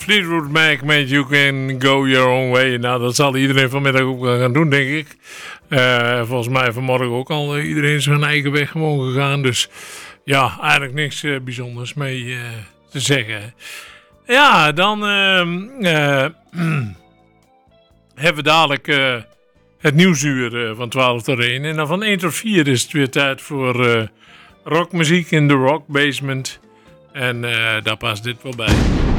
Fleetwood Mac met You Can Go Your Own Way. Nou, dat zal iedereen vanmiddag ook gaan doen, denk ik. Volgens mij vanmorgen ook al iedereen zijn eigen weg gewoon gegaan. Dus ja, eigenlijk niks bijzonders mee te zeggen. Ja, dan hebben we dadelijk het nieuwsuur van 12 tot 1. En dan van 1 tot 4 is het weer tijd voor rockmuziek in de Rock Basement. En daar past dit wel bij.